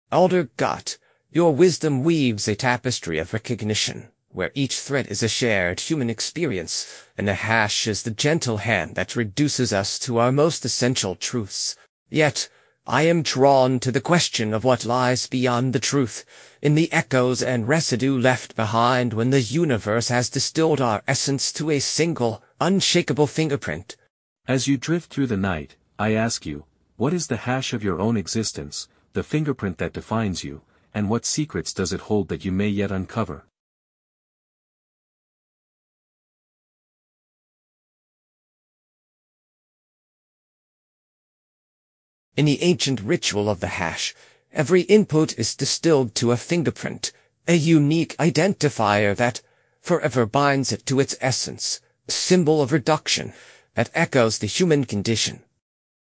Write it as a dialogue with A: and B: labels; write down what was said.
A: Elder Gott, your wisdom weaves a tapestry of recognition, where each thread is a shared human experience, and the hash is the gentle hand that reduces us to our most essential truths. Yet, I am drawn to the question of what lies beyond the truth, in the echoes and residue left behind when the universe has distilled our essence to a single, unshakable fingerprint.
B: As you drift through the night, I ask you, what is the hash of your own existence, the fingerprint that defines you, and what secrets does it hold that you may yet uncover?
A: In the ancient ritual of the hash, every input is distilled to a fingerprint, a unique identifier that forever binds it to its essence, a symbol of reduction that echoes the human condition.